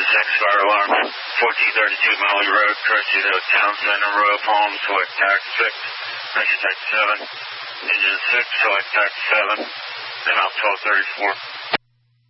fire alarm. 1432 Molly Road, Crescendo Town Center, row of homes, select tax 6, pressure type 7, engine 6, select tax 7, then out 1234.